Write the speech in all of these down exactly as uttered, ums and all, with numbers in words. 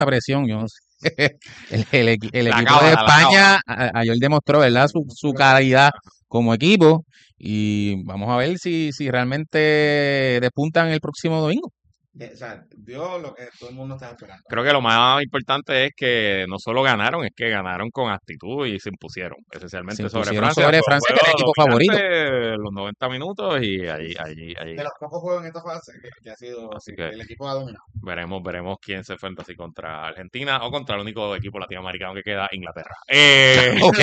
presión. Yo no sé. El, el, equi- el La equipo de cábala, la España a- ayer demostró, ¿verdad? Su, su calidad como equipo y vamos a ver si, si realmente despuntan el próximo domingo. O sea, dio lo que todo el mundo estaba esperando. Creo que lo más importante es que no solo ganaron, es que ganaron con actitud y se impusieron, esencialmente Se sobre impusieron Francia. sobre Fue un Francia, que era el juego equipo favorito. dominante los noventa minutos y allí, allí, allí. De los pocos juegos en esta fase que, que ha sido Así que que el equipo ha dominado. veremos, veremos quién se enfrenta así contra Argentina o contra el único equipo latinoamericano que queda, Inglaterra. Eh, Ok.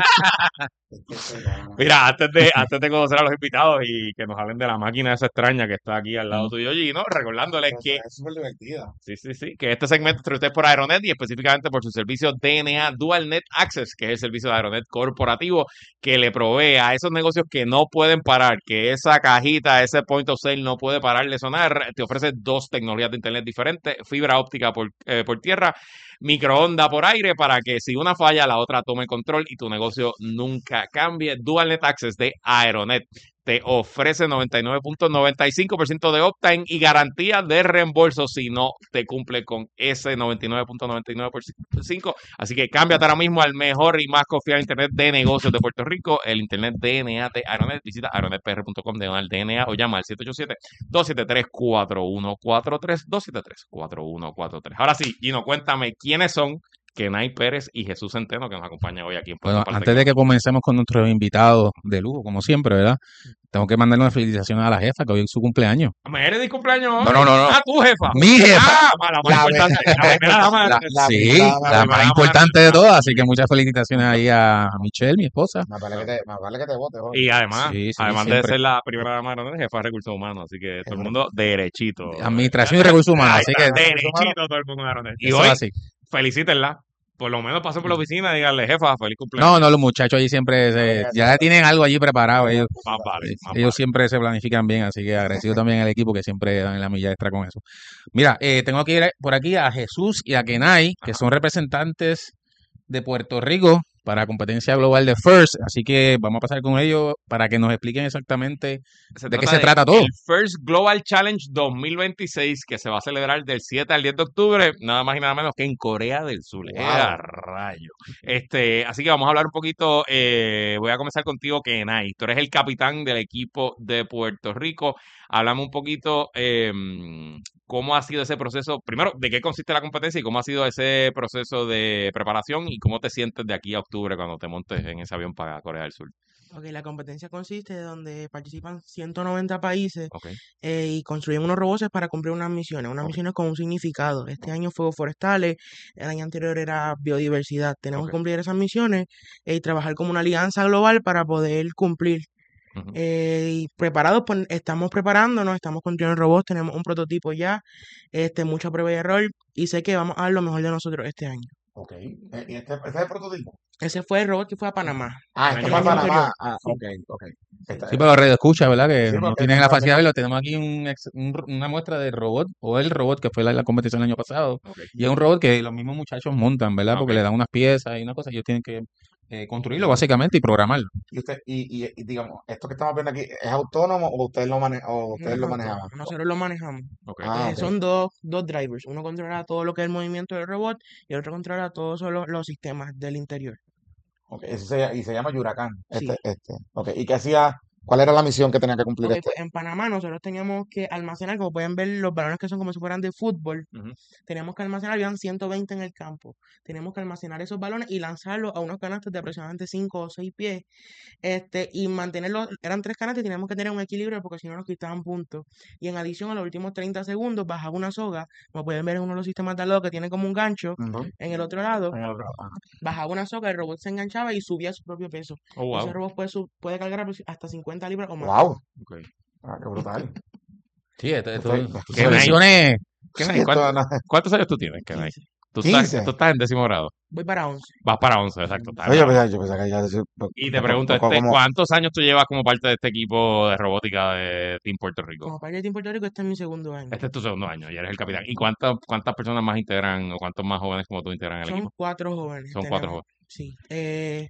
Es que se gana. Mira, antes de, antes de conocer a los invitados y que nos hablen de la máquina esa extraña que está aquí al lado Mm. tuyo, Gino, recordándoles Pero que es súper divertida. sí, sí, sí, que este segmento trae ustedes por Aeronet y específicamente por su servicio D N A Dual Net Access, que es el servicio de Aeronet corporativo que le provee a esos negocios que no pueden parar, que esa cajita, ese point of sale no puede parar de sonar. Te ofrece dos tecnologías de internet diferentes, fibra óptica por, eh, por tierra, microonda por aire, para que si una falla, la otra tome control y tu negocio nunca cambie. Dual Net Access de Aeronet te ofrece noventa y nueve punto noventa y cinco por ciento de uptime y garantía de reembolso si no te cumple con ese noventa y nueve punto noventa y nueve por ciento. Así que cámbiate ahora mismo al mejor y más confiable internet de negocios de Puerto Rico, el internet D N A de Aeronet. Visita aeronet p r punto com de D N A o llama al siete ocho siete, dos siete tres, cuatro uno cuatro tres, dos siete tres, cuatro uno cuatro tres. Ahora sí, Gino, cuéntame quiénes son Kenay Pérez y Jesús Centeno, que nos acompaña hoy aquí en Puerto Bueno, Parte antes de que comencemos con nuestros invitados de lujo, como siempre, ¿verdad? Tengo que mandarle una felicitación a la jefa, que hoy es su cumpleaños. ¿Me eres de cumpleaños hoy? No, no, no, no. Ah, tu jefa. Mi jefa. Ah, la más La importante. La primera dama de La, La sí, primera dama, la la más primera importante de dama. todas, así que muchas felicitaciones ahí a Michelle, mi esposa. Más vale que te, más vale que te vote, joder. Y además, Sí, sí, además de siempre. ser la primera dama de jefa de recursos humanos, así que todo el Hombre. mundo derechito. Administración y recursos humanos, Ahí así está, que derechito todo el mundo de Aeronet. Y eso hoy, es así. felicítenla. Por lo menos pasó por la oficina y díganle, jefa, feliz cumpleaños. No, no, los muchachos allí siempre se- ya tienen algo allí preparado. Ellos, Más vale, eh, más ellos vale. siempre se planifican bien, así que agradecido también al equipo que siempre dan la milla extra con eso. Mira, eh, tengo que ir por aquí a Jesús y a Kenay, que Ajá. son representantes de Puerto Rico para competencia global de FIRST, así que vamos a pasar con ellos para que nos expliquen exactamente Se de qué trata se de trata todo. el First Global Challenge dos mil veintiséis, que se va a celebrar del siete al diez de octubre, nada más y nada menos que en Corea del Sur. Wow. ¡Ea rayo! Este, así que vamos a hablar un poquito. Eh, voy a comenzar contigo, Kenay. Tú eres el capitán del equipo de Puerto Rico. Háblame un poquito eh, cómo ha sido ese proceso. Primero, de qué consiste la competencia y cómo ha sido ese proceso de preparación y cómo te sientes de aquí a octubre cuando te montes en ese avión para Corea del Sur. Ok, la competencia consiste de donde participan ciento noventa países Ok. eh, y construyen unos robots para cumplir unas misiones, unas Ok. misiones con un significado. Este Ok. año fuegos forestales, el año anterior era biodiversidad. Tenemos Ok. que cumplir esas misiones eh, y trabajar como una alianza global para poder cumplir. Ujú. Eh, y preparados, pues estamos preparándonos, estamos construyendo robots, tenemos un prototipo ya, este, mucha prueba y error y sé que vamos a dar lo mejor de nosotros este año. Ok. Eh, ¿Y este, este es el prototipo? Ese fue el robot que fue a Panamá. Ah, El este año fue para pasado. Panamá. Ah, Sí. ok, ok. Esta- Sí, pero Radio Escucha, ¿verdad? Que Sí, no porque tienen la esta- facilidad de verlo. Tenemos aquí un ex- un- una muestra del robot, o el robot que fue la, la competición el año pasado. Ok. Y es un robot que los mismos muchachos montan, ¿verdad? Ah, Porque ok. le dan unas piezas y una cosa, ellos tienen que eh, construirlo básicamente y programarlo. Y usted, y, y, y digamos, esto que estamos viendo aquí, ¿es autónomo o ustedes lo mane o No ustedes es lo autónomo, manejaban? nosotros lo manejamos. Ok. Ah, Eh, ok. Son dos, dos drivers. Uno controla todo lo que es el movimiento del robot y el otro controla todos los, los sistemas del interior. Ok, ese se, y se llama Yuracán, Sí. este, este. Ok, ¿y qué hacía? ¿Cuál era la misión que tenía que cumplir Ok, este? pues en Panamá nosotros teníamos que almacenar, como pueden ver, los balones que son como si fueran de fútbol. Ujú. Teníamos que almacenar, habían ciento veinte en el campo. Teníamos que almacenar esos balones y lanzarlos a unos canastos de aproximadamente cinco o seis pies. Este, y mantenerlos, eran tres canastos y teníamos que tener un equilibrio porque si no nos quitaban puntos. Y en adición, a los últimos treinta segundos, bajaba una soga, como pueden ver en uno de los sistemas de al lado que tiene como un gancho. Ujú. En el otro lado, En el otro, ah. bajaba una soga, el robot se enganchaba y subía su propio peso. Oh, Ese wow. robot puede, sub- puede cargar aproxi- hasta cincuenta libras o más. Wow, Ok. ah, qué brutal. Sí, esto, esto, Estoy- estas Qué son nice. misiones. Kenay, Sí, ¿cuánto- esto no- ¿Cuántos años tú tienes, Kenay? quince. Tú estás, quince. tú estás en décimo grado. Voy para once. Vas para once, exacto. estás en Oye, yo grado. pensaba, yo pensaba que ya decía- Y te poco- pregunto, poco este, como- ¿cuántos años tú llevas como parte de este equipo de robótica de Team Puerto Rico? Como parte de Team Puerto Rico, este es mi segundo año. Este es tu segundo año y eres el capitán. ¿Y cuántas cuántas personas más integran o cuántos más jóvenes como tú integran el Son equipo? cuatro jóvenes. Son cuatro tenemos. jóvenes. Sí. Eh,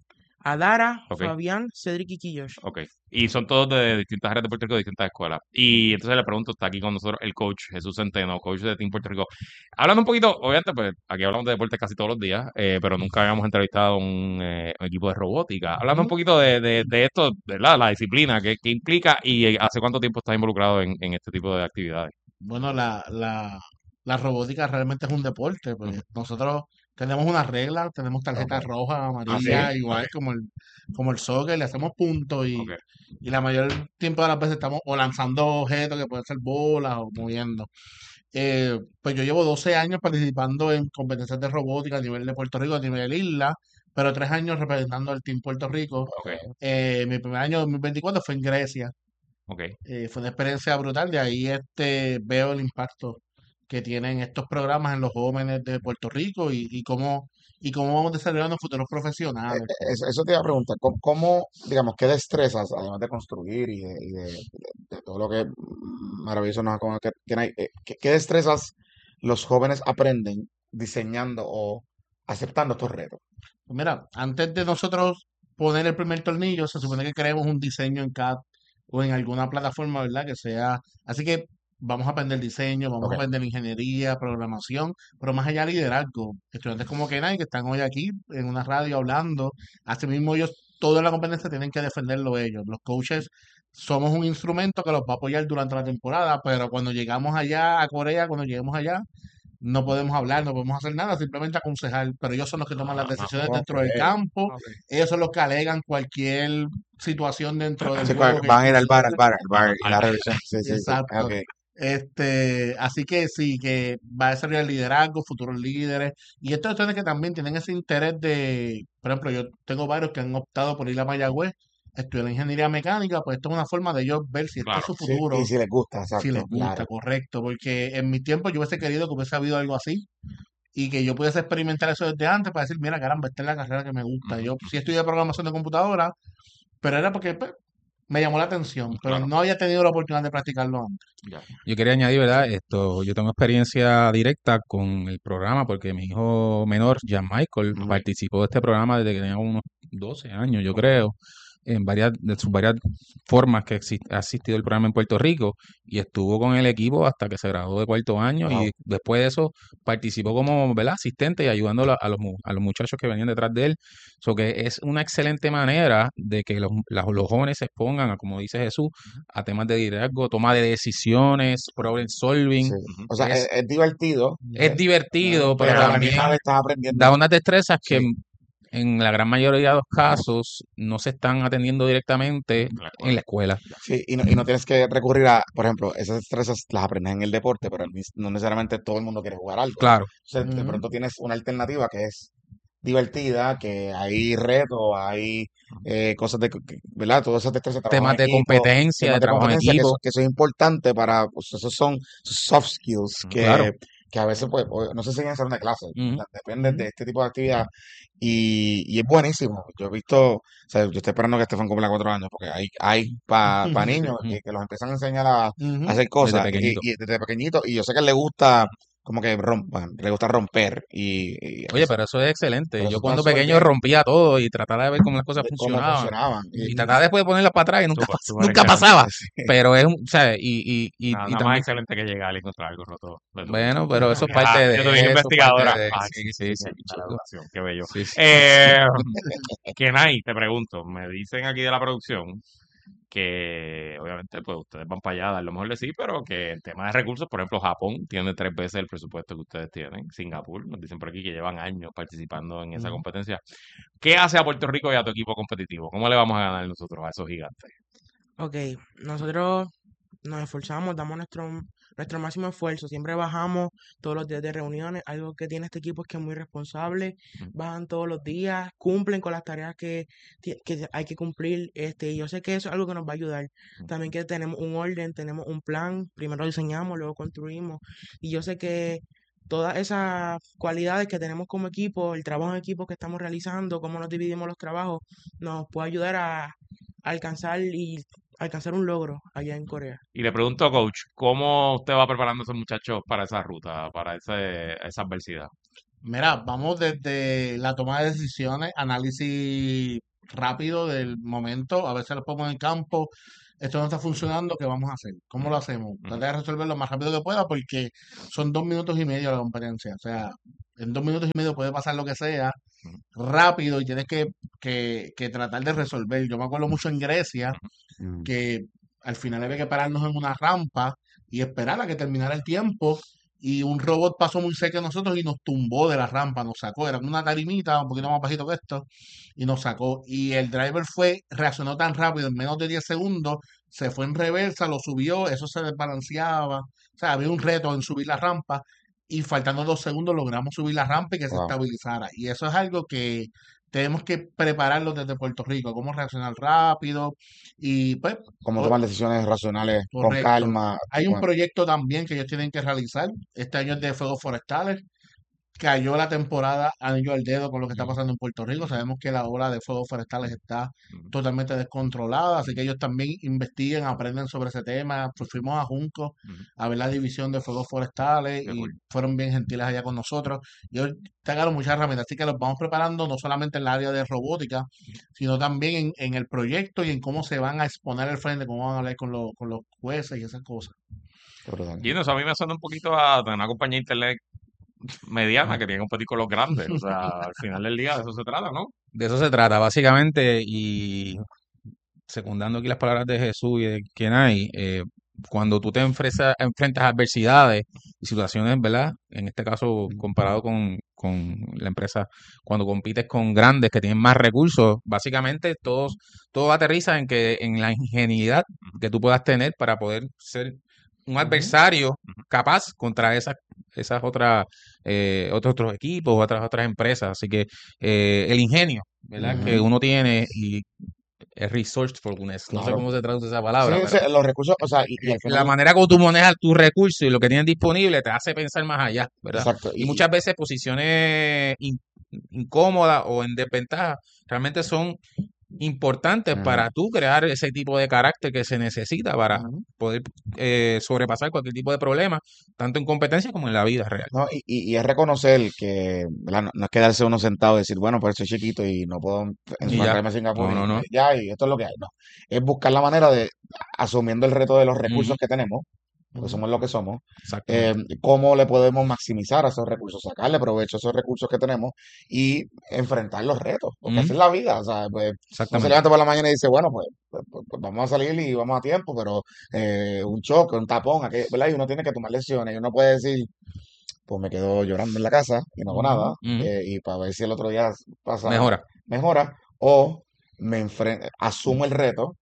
Adara, Ok. Fabián, Cedric y Quillos. Ok. Y son todos de distintas áreas de Puerto Rico, de distintas escuelas. Y entonces le pregunto, está aquí con nosotros el coach Jesús Centeno, coach de Team Puerto Rico. Hablando un poquito, obviamente, pues aquí hablamos de deporte casi todos los días, eh, pero nunca habíamos entrevistado un, eh, un equipo de robótica. Hablando un Ujú. poquito de, de, de esto, ¿verdad? La disciplina que, que implica y eh, hace cuánto tiempo estás involucrado en, en este tipo de actividades. Bueno, la, la, la robótica realmente es un deporte, pues Ujú. nosotros tenemos unas reglas, tenemos tarjetas Ok. rojas, Ah, sí. amarillas, igual Ok. como el, como el soccer, le hacemos puntos y, Ok. y la mayor tiempo de las veces estamos o lanzando objetos que pueden ser bolas o moviendo. Eh, pues yo llevo doce años participando en competencias de robótica a nivel de Puerto Rico, a nivel isla, pero tres años representando al Team Puerto Rico. Ok. Eh, mi primer año, dos mil veinticuatro, fue en Grecia. Ok. Eh, fue una experiencia brutal, de ahí este, veo el impacto que tienen estos programas en los jóvenes de Puerto Rico y, y cómo, y cómo vamos desarrollando futuros Eh, profesionales. eh, Eso, eso te iba a preguntar, ¿cómo, cómo, digamos, qué destrezas, además de construir y de, y de- de- de todo lo que maravilloso nos acaba que, que hay, eh, qué, qué destrezas los jóvenes aprenden diseñando o aceptando estos retos? Pues mira, antes de nosotros poner el primer tornillo, se supone que creemos un diseño en C A D o en alguna plataforma, ¿verdad? Que sea. Así que vamos a aprender diseño, vamos a Ok. aprender ingeniería, programación, pero más allá liderazgo. Estudiantes como Kenai que están hoy aquí en una radio hablando, asimismo ellos, toda la competencia tienen que defenderlo ellos. Los coaches somos un instrumento que los va a apoyar durante la temporada, pero cuando llegamos allá a Corea, cuando lleguemos allá, no podemos hablar, no podemos hacer nada, simplemente aconsejar, pero ellos son los que toman las Ajá. decisiones Ok. dentro del campo, Ok. ellos son los que alegan cualquier situación dentro del Sí, juego cua- que, van a que ir al bar, al sucede. bar, al bar y la Ajá. revisión. Sí, sí, sí. Exacto. Ok. Este, así que sí, que va a desarrollar liderazgo, futuros líderes, y estos estudiantes que también tienen ese interés de, por ejemplo, yo tengo varios que han optado por ir a Mayagüez, estudiar ingeniería mecánica, pues esto es una forma de ellos ver si este es Claro. su Sí, y futuro, si les gusta, si les exacto, gusta, claro. correcto, porque en mi tiempo yo hubiese querido que hubiese habido algo así, y que yo pudiese experimentar eso desde antes para decir, mira, caramba, esta es la carrera que me gusta. Ujú. Yo sí estudié programación de computadora, pero era porque pues, me llamó la atención, pero Claro. no había tenido la oportunidad de practicarlo antes. Ya. Yo quería añadir, ¿verdad? Esto, yo tengo experiencia directa con el programa porque mi hijo menor, Jan Michael, Ujú. participó de este programa desde que tenía unos doce años, yo Ok. creo, en varias de sus varias formas que exi- ha asistido el programa en Puerto Rico y estuvo con el equipo hasta que se graduó de cuarto año Wow. y después de eso participó como, ¿verdad? Asistente y ayudando a, la- a los, mu- a los muchachos que venían detrás de él. So que es una excelente manera de que los, la- los jóvenes se expongan, a, como dice Jesús, a temas de liderazgo, toma de decisiones, problem solving. Sí. Ujú. O sea, es, Es, es divertido, es Yes. divertido, pero pero a la misma también vez estás aprendiendo. da unas destrezas que Sí. en en la gran mayoría de los casos no se están atendiendo directamente En la en la escuela. escuela. Ya. Sí, y no, y no tienes que recurrir a, por ejemplo, esas destrezas las aprendes en el deporte, pero ni- no necesariamente todo el mundo quiere jugar algo. Claro, Entonces, de Ujú. pronto tienes una alternativa que es divertida, que hay retos, hay eh, cosas de, que- ¿verdad? Todas esas destrezas, trabajo temas en de equipo, competencia, de temas de trabajo en competencia, que eso, equipo, que eso es importante para, pues, esos son soft skills Ujú. claro. que, que a veces, pues, pues, no se enseñan en salón de clase, Ujú. depende Ujú. de este tipo de actividad y, y es buenísimo. Yo he visto, o sea, yo estoy esperando que Estefan cumpla cuatro años, porque hay, hay para niños Ujú. que, que los empiezan a enseñar a, a Ujú. hacer Desde cosas pequeñito. y, y desde pequeñito, y yo sé que le gusta como que rompan, le gusta romper y, y Oye, eso, pero eso es excelente. pero Yo eso está cuando súper pequeño bien rompía todo y trataba de ver cómo las cosas de cómo funcionaban. funcionaban. Y Y, trataba después de ponerlas para atrás y nunca, Súper, pas- súper nunca excelente. pasaba. sí, Pero es un, o sea, y, y, y, Nada, y nada más también, excelente que llegar y encontrar algo roto de tu hijo. bueno, pero eso es Ajá, parte de tu de hija eso, es parte investigadora. de, Ay, sí, sí, sí, me sí, encanta la chico. educación, qué bello. Sí, sí. Eh, Kenai, te pregunto, me dicen aquí de la producción que obviamente pues ustedes van para allá a dar lo mejor de sí, pero que en tema de recursos, por ejemplo, Japón tiene tres veces el presupuesto que ustedes tienen. Singapur, nos dicen por aquí que llevan años participando en esa Ujú. competencia. ¿Qué hace a Puerto Rico y a tu equipo competitivo? ¿Cómo le vamos a ganar nosotros a esos gigantes? Ok, nosotros nos esforzamos, damos nuestro, nuestro máximo esfuerzo, siempre bajamos todos los días de reuniones. Algo que tiene este equipo es que es muy responsable, Ujú. bajan todos los días, cumplen con las tareas que, ti- que hay que cumplir. Este, y yo sé que eso es algo que nos va a ayudar. También que tenemos un orden, tenemos un plan, primero diseñamos, luego construimos. Y yo sé que todas esas cualidades que tenemos como equipo, el trabajo en equipo que estamos realizando, cómo nos dividimos los trabajos, nos puede ayudar a alcanzar y alcanzar un logro allá en Corea. Y le pregunto, coach, ¿cómo usted va preparando a esos muchachos para esa ruta, para ese, esa adversidad? Mira, vamos desde la toma de decisiones, análisis rápido del momento, a veces los pongo en el campo, esto no está funcionando, ¿qué vamos a hacer? ¿Cómo lo hacemos? Ujú. Trata de resolverlo lo más rápido que pueda porque son dos minutos y medio la competencia, o sea, en dos minutos y medio puede pasar lo que sea Ujú. rápido y tienes que, que, que tratar de resolver. Yo me acuerdo mucho en Grecia Mm. que al final había que pararnos en una rampa y esperar a que terminara el tiempo. Y un robot pasó muy cerca de nosotros y nos tumbó de la rampa, nos sacó. Era una tarimita, un poquito más bajito que esto, y nos sacó. Y el driver fue, reaccionó tan rápido, en menos de diez segundos, se fue en reversa, lo subió, eso se desbalanceaba. O sea, había un reto en subir la rampa. Y faltando dos segundos logramos subir la rampa y que se Wow. estabilizara. Y eso es algo que tenemos que prepararlo desde Puerto Rico, cómo reaccionar rápido. Y pues, Cómo o- tomar decisiones racionales con correcto. calma. Hay un Bueno, proyecto también que ellos tienen que realizar. Este año es de fuegos forestales. Cayó la temporada anillo al dedo con lo que está Ujú. pasando en Puerto Rico. Sabemos que la ola de fuegos forestales está Ujú. totalmente descontrolada, así que ellos también investigan, aprenden sobre ese tema. Pues fuimos a Junco Ujú. a ver la división de fuegos forestales Qué y cool. fueron bien gentiles allá con nosotros. Y ellos sacaron muchas herramientas, así que los vamos preparando no solamente en el área de robótica, sino también en, en el proyecto y en cómo se van a exponer al frente, cómo van a hablar con, los con los jueces y esas cosas. qué brutal. Y no, eso a mí me suena un poquito a una compañía de internet mediana que tiene que competir con los grandes. O sea, al final del día de eso se trata, ¿no? De eso se trata, básicamente, y secundando aquí las palabras de Jesús y de Kenai, eh, cuando tú te enfresa- enfrentas a adversidades y situaciones, ¿verdad? En este caso, comparado con, con la empresa, cuando compites con grandes que tienen más recursos, básicamente todos, todo aterriza en que en la ingenuidad que tú puedas tener para poder ser un Ujú. adversario Ujú. capaz contra esas, esas otras, eh, otros, otros equipos, otras, otras empresas. Así que eh, el ingenio, ¿verdad? Que Ujú. uno tiene y es resourcefulness, no sé Claro. cómo se traduce esa Sí, palabra, sí, pero los recursos, o sea, y, y eh, al la final, manera como tú manejas tus recursos y lo que tienes disponible te hace pensar más allá, ¿verdad? exacto. Y Y, muchas veces posiciones in- incómodas o en desventaja realmente son importantes ujú. para tú crear ese tipo de carácter que se necesita para Ujú. poder eh, sobrepasar cualquier tipo de problema, tanto en competencia como en la vida real. No, y, y, y es reconocer que, ¿verdad? No, no es quedarse uno sentado y decir, bueno, pues soy chiquito y no puedo Y ya, enfrentarme a Singapur no, y no, no. ya, y esto es lo que hay. No, es buscar la manera de, asumiendo el reto de los Ujú, recursos que tenemos, porque Ujú. somos lo que somos, eh, exactamente, cómo le podemos maximizar a esos recursos, sacarle provecho a esos recursos que tenemos y enfrentar los retos, porque así ujú, es la vida, o sea, pues no se exactamente. levanta por la mañana y dice, bueno, pues, pues, pues, pues vamos a salir y vamos a tiempo, pero eh, un choque, un tapón, aquello, ¿verdad? Y uno tiene que tomar decisiones y uno puede decir, pues me quedo llorando en la casa y no hago nada, Ujú. Ujú, eh, y para ver si el otro día pasa, mejora. mejora, o me enfrento, asumo el reto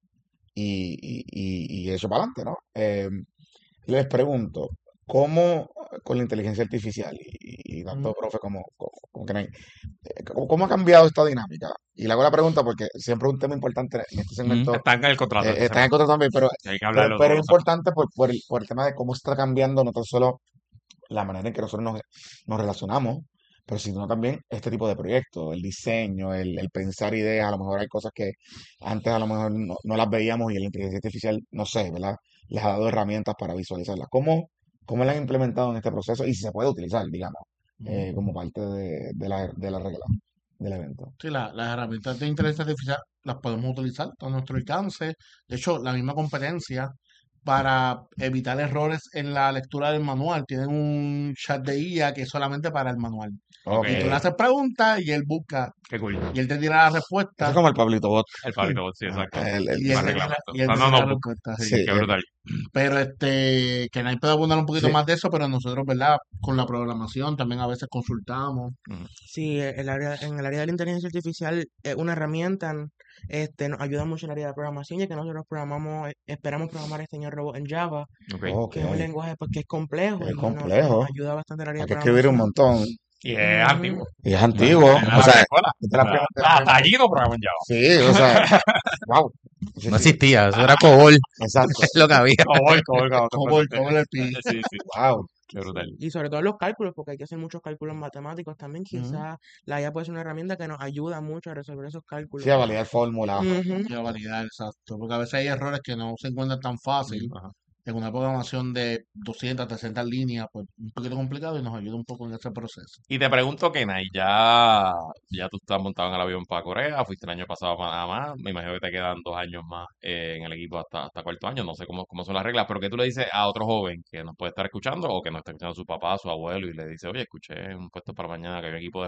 y, y, y, y echo para adelante, ¿no? Eh, les pregunto, ¿cómo con la inteligencia artificial y, y tanto Ujú. profe como, como, como Kenai, eh, ¿cómo, cómo ha cambiado esta dinámica? Y le hago la pregunta porque siempre es un tema importante en este Ujú, segmento, Está en el contrato eh, este está en segmento. contra también, pero, Hay que pero, hablarlo pero todos es los segmentos. importante por, por el, por el tema de cómo está cambiando no tan solo la manera en que nosotros nos, nos relacionamos, pero sino también este tipo de proyectos, el diseño, el, el pensar ideas. A lo mejor hay cosas que antes a lo mejor no, no las veíamos y la inteligencia artificial, no sé, ¿verdad? Les ha dado herramientas para visualizarlas. ¿Cómo, cómo la han implementado en este proceso y si se puede utilizar, digamos, Ujú. eh, como parte de, de la, de la regla del evento? Sí, la- las herramientas de inteligencia artificial las podemos utilizar a nuestro alcance. De hecho, la misma competencia para evitar errores en la lectura del manual tienen un chat de I A que es solamente para el manual. Ok, Ok. Y tú le haces preguntas y él busca qué cool. y él te tira la Eso respuesta es como el Pablito Bot. El Pablito Bot, sí, Ajá, exacto. el- el- y él Más te ese- tira, reglamento. y él te No, no, tira la notebook. respuesta, sí. sí, Qué eh, brutal. Pero este, que nadie puede abundar un poquito sí. más de eso, pero nosotros, ¿verdad? Con la programación también a veces consultamos. Ujú. Sí, el área, en el área de la inteligencia artificial es una herramienta, este, nos ayuda mucho en el área de programación, ya que nosotros programamos, eh, esperamos programar este año robot en Java, Ok. Ok, que es un lenguaje pues que es complejo es y no- nos complejo. ayuda bastante en el área Hay de que escribir un programación. montón. Y es Ujú. antiguo. Y es Bueno, antiguo. Es de O la sea, vieja escuela. es de la O sea, prim- de la hasta prim- allí no programan Java. Sí, o sea, wow. Sí, no sí, existía, eso era COBOL, exacto. es lo que había. Cobol, cobol, cobol, ¿Cómo el, totalmente. cómo el pi? Sí, sí. Wow. Qué brutal. Sí, y sobre todo los cálculos, porque hay que hacer muchos cálculos matemáticos también. Ujú. Quizás la I A puede ser una herramienta que nos ayuda mucho a resolver esos cálculos. Sí, a validar fórmulas. Ujú. Y a validar, exacto. Porque a veces hay errores que no se encuentran tan fácil. Ajá. en una programación de doscientas, trescientas líneas, pues un poquito complicado y nos ayuda un poco en ese proceso. Y te pregunto, Kenai, ya, ya tú estás montado en el avión para Corea, fuiste el año pasado para nada más, me imagino que te quedan dos años más eh, en el equipo hasta, hasta cuarto año, no sé cómo, cómo son las reglas, pero ¿qué tú le dices a otro joven que nos puede estar escuchando o que nos está escuchando su papá, su abuelo y le dice, oye, escuché un puesto para mañana que hay un equipo de